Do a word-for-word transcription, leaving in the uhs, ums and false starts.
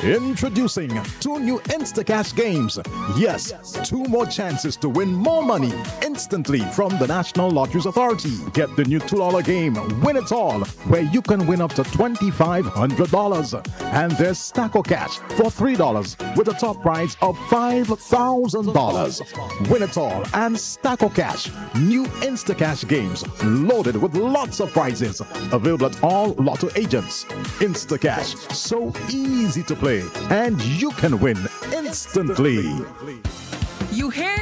Introducing two new Instacash games. Yes, two more chances to win more money instantly from the National Lotteries Authority. Get the new two dollar game, Win It All, where you can win up to twenty-five hundred dollars. And there's Stacko Cash for three dollars with a top prize of five thousand dollars. Win It All and Stacko Cash, new Instacash games loaded with lots of prizes. Available at all Lotto agents. Instacash, so easy to play, and you can win instantly. You hear